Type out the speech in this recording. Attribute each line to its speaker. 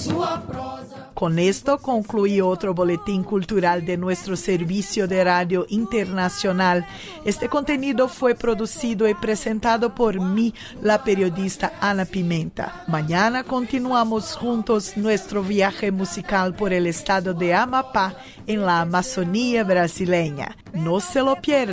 Speaker 1: Con esto concluí otro boletín cultural de nuestro servicio de radio internacional. Este contenido fue producido y presentado por mí, la periodista Ana Pimenta. Mañana continuamos juntos nuestro viaje musical por el estado de Amapá, en la Amazonía brasileña. No se lo pierdan.